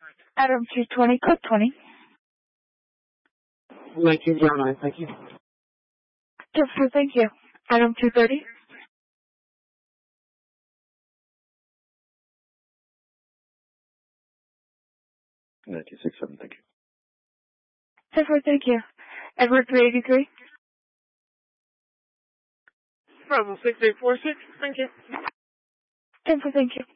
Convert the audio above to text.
Adam 220, code 20. 1909, thank you. Yes, sir, thank you. Adam 230. 1967, thank you. Yes, sir, thank you. Edward 383. Bravo 6846, thank you. Yes, sir, thank you.